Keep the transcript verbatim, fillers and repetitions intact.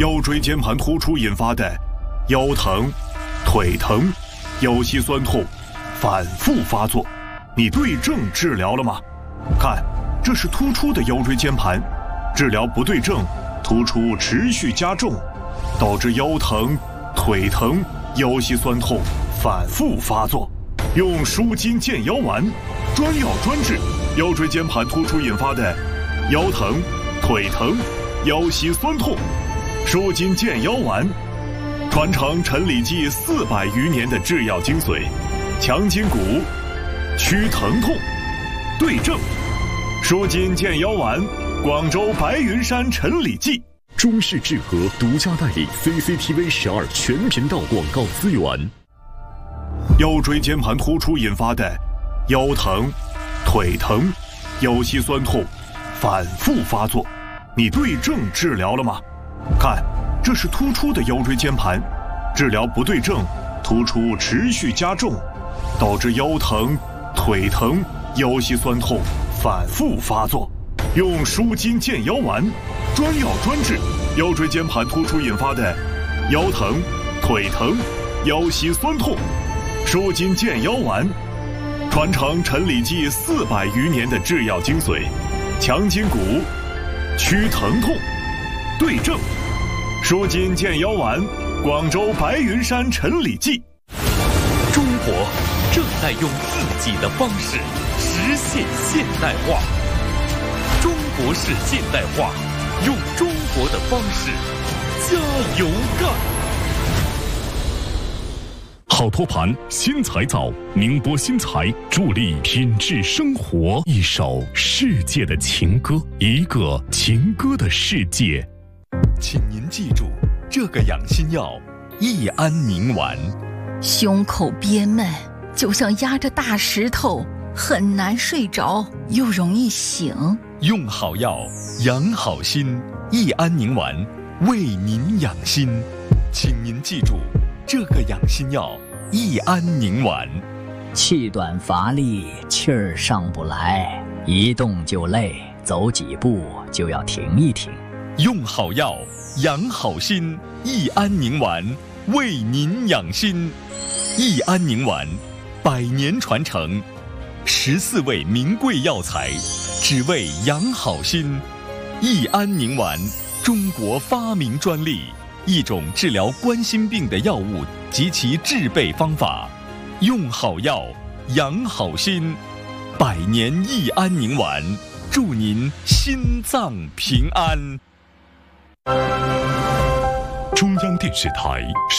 腰椎间盘突出引发的腰疼、腿疼、腰膝酸痛反复发作，你对症治疗了吗？看，这是突出的腰椎间盘，治疗不对症，突出持续加重，导致腰疼、腿疼、腰膝酸痛反复发作。用舒筋健腰丸，专药专治腰椎间盘突出引发的腰疼、腿疼、腰膝酸痛。舒筋健腰丸，传承陈李济四百余年的制药精髓，强筋骨，祛疼痛，对症。舒筋健腰丸，广州白云山陈李济。 中式治和独家代理 C C T V 十二全频道广告资源。 腰椎间盘突出引发的腰疼、腿疼、腰膝酸痛反复发作，你对症治疗了吗？看，这是突出的腰椎间盘，治疗不对症，突出持续加重，导致腰疼、腿疼、腰膝酸痛反复发作。用舒筋健腰丸，专药专治腰椎间盘突出引发的腰疼、腿疼、腰膝酸痛。舒筋健腰丸，传承陈李济四百余年的制药精髓，强筋骨，祛疼痛，对症。舒筋健腰丸，广州白云山陈李济。 中国正在用自己的方式实现现代化。中国式现代化，用中国的方式加油干。 好托盘新材皂，宁波新材助力品质生活。一首世界的情歌，一个情歌的世界。 请您记住这个养心药益安宁丸。 胸口憋闷，就像压着大石头，很难睡着，又容易醒。 用好药，养好心。益安宁丸为您养心，请您记住这个养心药益安宁丸。 气短乏力，气儿上不来，一动就累，走几步就要停一停。 用好药，养好心。益安宁丸为您养心。益安宁丸百年传承，十四味名贵药材，只为养好心。益安宁丸，中国发明专利，一种治疗冠心病的药物及其制备方法。用好药，养好心。百年益安宁丸，祝您心脏平安。 中央电视台。